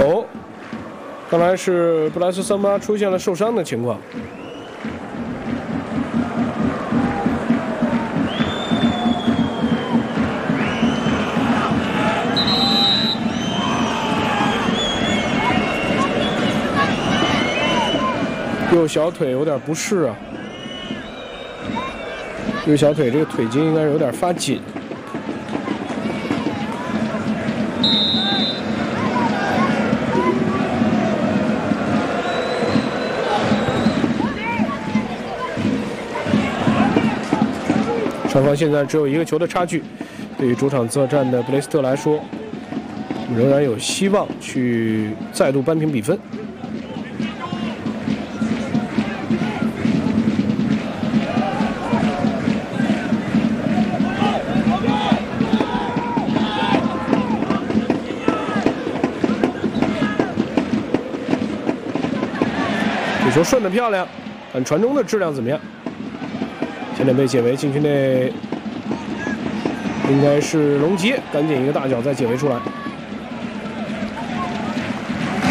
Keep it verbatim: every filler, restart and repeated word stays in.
哦，看来是布莱斯桑巴出现了受伤的情况。右小腿有点不适啊，右小腿这个腿筋应该是有点发紧。 双方现在只有一个球的差距，对于主场作战的布雷斯特来说，仍然有希望去再度扳平比分。这球顺得漂亮，看传中的质量怎么样？ 现在被解围，禁区内应该是龙杰，赶紧一个大脚再解围出来。